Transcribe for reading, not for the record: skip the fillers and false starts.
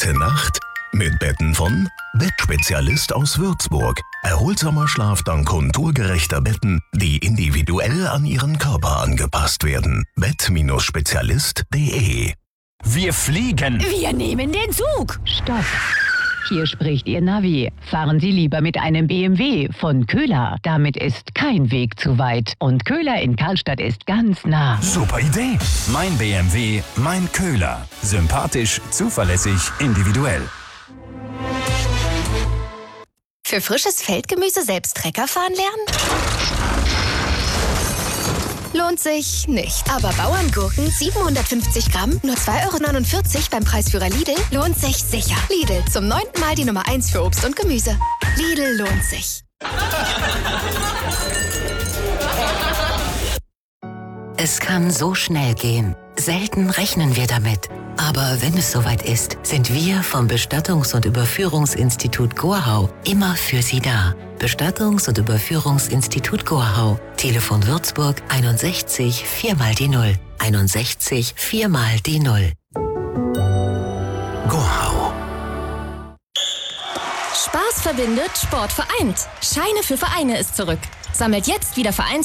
Gute Nacht mit Betten von Bettspezialist aus Würzburg. Erholsamer Schlaf dank konturgerechter Betten, die individuell an Ihren Körper angepasst werden. Bett-spezialist.de. Wir fliegen! Wir nehmen den Zug! Stopp! Hier spricht Ihr Navi. Fahren Sie lieber mit einem BMW von Köhler. Damit ist kein Weg zu weit. Und Köhler in Karlstadt ist ganz nah. Super Idee! Mein BMW, mein Köhler. Sympathisch, zuverlässig, individuell. Für frisches Feldgemüse selbst Trecker fahren lernen? Lohnt sich nicht. Aber Bauerngurken 750 Gramm, nur 2,49 € beim Preisführer Lidl, lohnt sich sicher. Lidl, zum 9. Mal die Nummer 1 für Obst und Gemüse. Lidl lohnt sich. Es kann so schnell gehen. Selten rechnen wir damit. Aber wenn es soweit ist, sind wir vom Bestattungs- und Überführungsinstitut Gorhau immer für Sie da. Bestattungs- und Überführungsinstitut Gorhau. Telefon Würzburg 61 4 mal die 0. 61 4 mal die 0. Gorhau. Spaß verbindet, Sport vereint. Scheine für Vereine ist zurück. Sammelt jetzt wieder Vereins